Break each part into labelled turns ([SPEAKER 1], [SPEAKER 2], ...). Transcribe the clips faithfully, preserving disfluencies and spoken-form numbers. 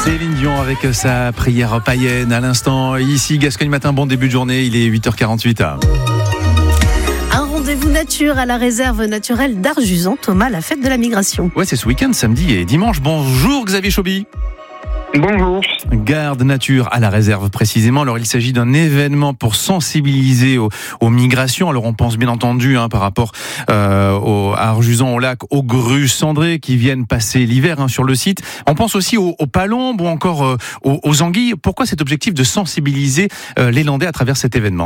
[SPEAKER 1] Céline Dion avec sa prière païenne à l'instant. Ici, Gascogne Matin, bon début de journée, il est huit heures quarante-huit.
[SPEAKER 2] Un rendez-vous nature à la réserve naturelle d'Arjuzan. Thomas, la fête de la migration.
[SPEAKER 1] Ouais, c'est ce week-end, samedi et dimanche. Bonjour Xavier Chauby.
[SPEAKER 3] Bonjour.
[SPEAKER 1] Garde nature à la réserve précisément. Alors il s'agit d'un événement pour sensibiliser aux, aux migrations. Alors on pense bien entendu hein, par rapport euh, au, à Arjuzan, au lac, aux grues cendrées qui viennent passer l'hiver hein, sur le site. On pense aussi aux, aux palombes ou encore euh, aux, aux anguilles. Pourquoi cet objectif de sensibiliser euh, les Landais à travers cet événement ?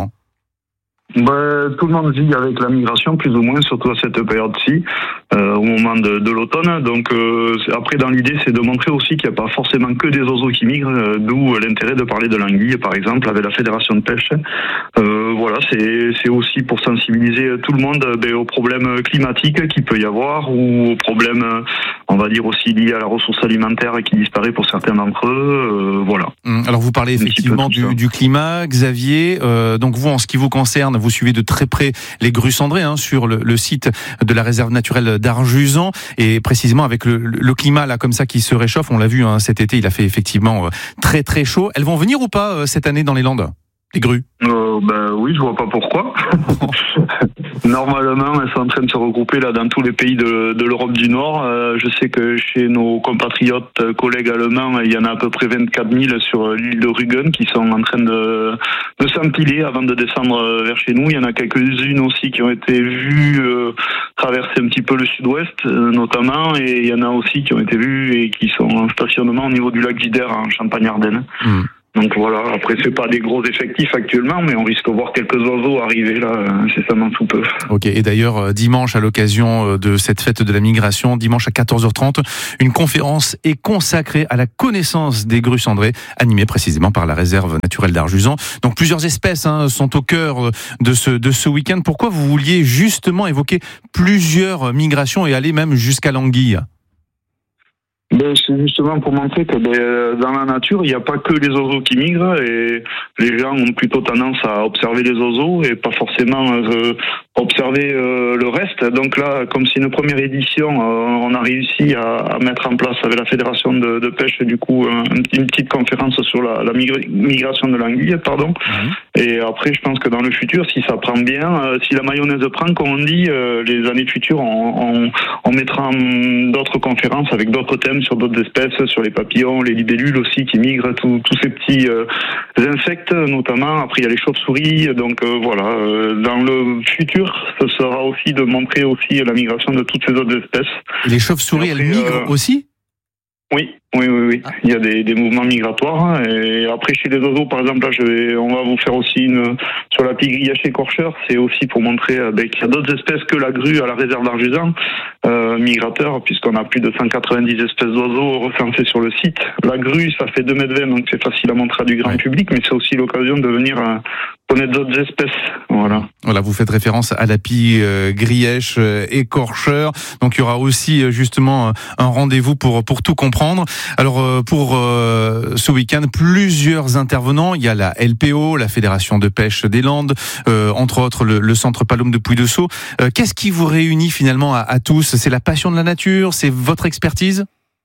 [SPEAKER 3] Ben, tout le monde vit avec la migration, plus ou moins, surtout à cette période-ci, euh, au moment de, de l'automne. Donc euh, après, dans l'idée, c'est de montrer aussi qu'il n'y a pas forcément que des oiseaux qui migrent, euh, d'où l'intérêt de parler de l'anguille, par exemple, avec la Fédération de pêche. Euh, voilà, c'est, c'est aussi pour sensibiliser tout le monde ben, aux problèmes climatiques qu'il peut y avoir, ou aux problèmes, on va dire, aussi liés à la ressource alimentaire qui disparaît pour certains d'entre eux. Euh, voilà.
[SPEAKER 1] Alors vous parlez effectivement du, du climat, Xavier. Euh, donc vous, en ce qui vous concerne, vous suivez de très près les grues cendrées hein, sur le, le site de la réserve naturelle d'Arjuzan et précisément avec le, le climat là comme ça qui se réchauffe. On l'a vu hein, cet été, il a fait effectivement euh, très très chaud. Elles vont venir ou pas euh, cette année dans les Landes, les grues ?
[SPEAKER 3] Euh, ben oui, je vois pas pourquoi. Normalement, elles sont en train de se regrouper là dans tous les pays de, de l'Europe du Nord. Euh, je sais que chez nos compatriotes, collègues allemands, il y en a à peu près vingt-quatre mille sur l'île de Rügen qui sont en train de, de s'empiler avant de descendre vers chez nous. Il y en a quelques-unes aussi qui ont été vues euh, traverser un petit peu le sud-ouest, euh, notamment, et il y en a aussi qui ont été vues et qui sont en stationnement au niveau du lac Gider en Champagne-Ardenne. Mmh. Donc voilà, après c'est pas des gros effectifs actuellement, mais on risque de voir quelques oiseaux arriver là, incessamment sous peu.
[SPEAKER 1] Ok, et d'ailleurs dimanche à l'occasion de cette fête de la migration, dimanche à quatorze heures trente, une conférence est consacrée à la connaissance des grues cendrées, animée précisément par la réserve naturelle d'Arjuzan. Donc plusieurs espèces hein, sont au cœur de ce, de ce week-end. Pourquoi vous vouliez justement évoquer plusieurs migrations et aller même jusqu'à l'anguille ?
[SPEAKER 3] Ben, c'est justement pour montrer que ben, dans la nature, il n'y a pas que les oiseaux qui migrent et les gens ont plutôt tendance à observer les oiseaux et pas forcément euh, observer euh, le reste. Donc là, comme c'est une première édition, euh, on a réussi à, à mettre en place avec la Fédération de, de pêche du coup un, une petite conférence sur la, la migra- migration de l'anguille, pardon. Mmh. Et après, je pense que dans le futur, si ça prend bien, euh, si la mayonnaise prend, comme on dit, euh, les années futures, on, on, on mettra en, d'autres conférences avec d'autres thèmes sur d'autres espèces, sur les papillons, les libellules aussi qui migrent, tous ces petits euh, insectes notamment. Après il y a les chauves-souris, donc euh, voilà. Euh, dans le futur, ce sera aussi de montrer aussi la migration de toutes ces autres espèces.
[SPEAKER 1] Et les chauves-souris, après, elles migrent euh, aussi ?
[SPEAKER 3] Oui, oui, oui, oui. Il y a des, des mouvements migratoires. Et après, chez les oiseaux, par exemple, là, je vais, on va vous faire aussi une sur la pie-grillache écorcheur. C'est aussi pour montrer euh, ben, qu'il y a d'autres espèces que la grue à la réserve d'Arjuzan, euh, migrateurs, puisqu'on a plus de cent quatre-vingt-dix espèces d'oiseaux recensées sur le site. La grue, ça fait deux mètres vingt, donc c'est facile à montrer à du grand ouais. public, mais c'est aussi l'occasion de venir euh, connaître d'autres espèces. Voilà.
[SPEAKER 1] Voilà, vous faites référence à la pie-grillache euh, écorcheur. Donc il y aura aussi euh, justement un rendez-vous pour pour tout comprendre. Alors euh, pour euh, ce week-end, plusieurs intervenants. Il y a la L P O, la Fédération de pêche des Landes, euh, entre autres le, le Centre Palombe de Puy-de-Sceaux. Euh, qu'est-ce qui vous réunit finalement à, à tous ? C'est la passion de la nature ? C'est votre expertise ?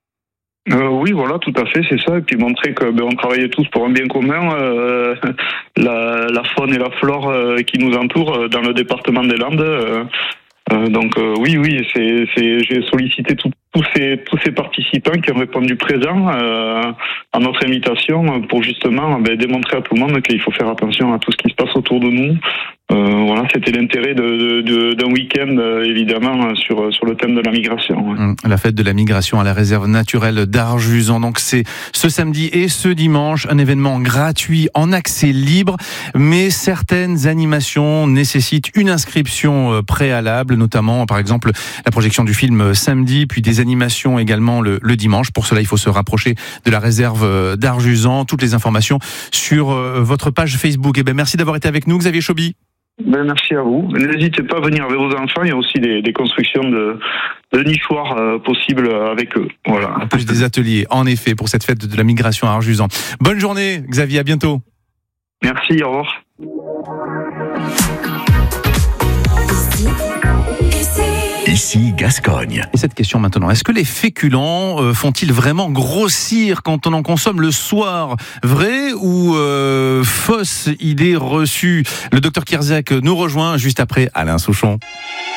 [SPEAKER 3] Euh, oui, voilà, tout à fait, c'est ça. Et puis montrer que ben, on travaille tous pour un bien commun, euh, la, la faune et la flore euh, qui nous entourent euh, dans le département des Landes. Euh, euh, donc euh, oui, oui, c'est, c'est, j'ai sollicité tout, tous ces tous ces participants qui ont répondu présent euh, à notre invitation pour justement ben, démontrer à tout le monde qu'il faut faire attention à tout ce qui se passe autour de nous. Euh, voilà, c'était l'intérêt de, de, de, d'un week-end, euh, évidemment, sur, sur le thème de la migration. Ouais.
[SPEAKER 1] La fête de la migration à la réserve naturelle d'Arjuzan. Donc c'est ce samedi et ce dimanche, un événement gratuit en accès libre, mais certaines animations nécessitent une inscription préalable, notamment par exemple la projection du film samedi, puis des animations également le, le dimanche. Pour cela, il faut se rapprocher de la réserve d'Arjuzan. Toutes les informations sur votre page Facebook. Et ben merci d'avoir été avec nous, Xavier Chauby.
[SPEAKER 3] Ben, merci à vous. N'hésitez pas à venir avec vos enfants. Il y a aussi des, des constructions de, de nichoirs euh, possibles avec eux. Voilà.
[SPEAKER 1] En plus des ateliers, en effet, pour cette fête de la migration à Arjuzan. Bonne journée, Xavier. À bientôt.
[SPEAKER 3] Merci. Au revoir.
[SPEAKER 4] Ici Gascogne.
[SPEAKER 1] Et cette question maintenant, est-ce que les féculents euh, font-ils vraiment grossir quand on en consomme le soir? Vrai ou euh, fausse idée reçue? Le docteur Kierzak nous rejoint juste après Alain Souchon.